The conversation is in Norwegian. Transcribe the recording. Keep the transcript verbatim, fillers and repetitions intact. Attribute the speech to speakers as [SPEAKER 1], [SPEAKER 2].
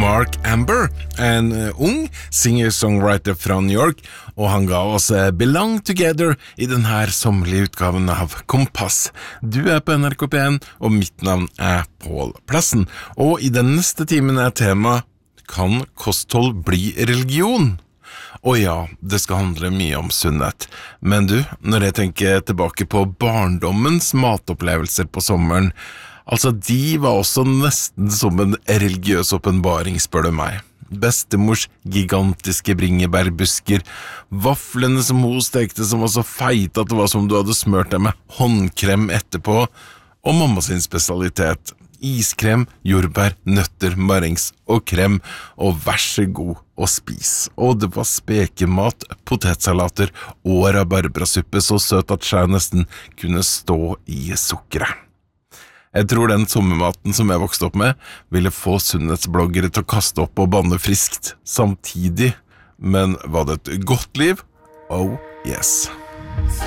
[SPEAKER 1] Mark Amber, en ung singer-songwriter fra New York, og han ga oss Belong Together i denne sommerlige utgaven av Kompass. Du er på N R K P en, og mitt navn er Pål Plassen. Og i den neste timen er tema Kan kosthold bli religion? Og ja, det skal handle mye om sunnhet. Men du, når jeg tenker tilbake på barndommens matopplevelser på sommeren, altså de var også nesten som en religiøs åpenbaring, spør du meg. Bestemors gigantiske bringebærbusker, vaflene som hun stekte som var så feite at det var som du hadde smørt dem med håndkrem etterpå, og mamma sin spesialitet. Iskrem, jordbær, nøtter, marengs og krem, og vær så god og spis. Og det var spekemat, potetsalater og rabarbrasuppe så søt at skjær nesten kunne stå i sukkeret. Jeg tror den sommermaten som jeg vokste opp med ville få sunnhetsbloggere til å kaste opp og banne friskt samtidig, men var det et godt liv? Oh yes.